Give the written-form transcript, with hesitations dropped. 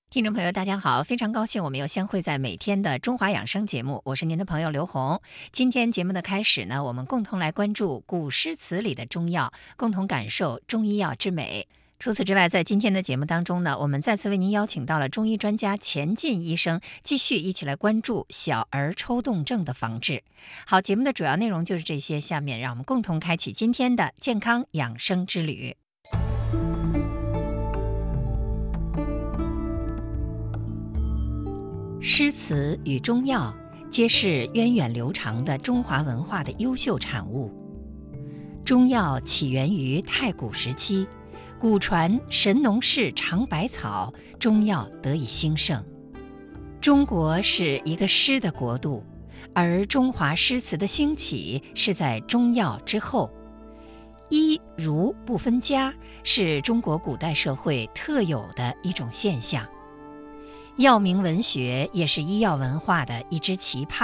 听众朋友，大家好，非常高兴我们又相会在每天的中华养生节目，我是您的朋友刘红。今天节目的开始呢，我们共同来关注古诗词里的中药，共同感受中医药之美。除此之外，在今天的节目当中呢，我们再次为您邀请到了中医专家钱进医生，继续一起来关注小儿抽动症的防治。好，节目的主要内容就是这些，下面让我们共同开启今天的健康养生之旅。诗词与中药皆是源远流长的中华文化的优秀产物。中药起源于太古时期，古传神农氏尝百草，中药得以兴盛。中国是一个诗的国度，而中华诗词的兴起是在中药之后。医儒不分家是中国古代社会特有的一种现象。药名文学也是医药文化的一支奇葩。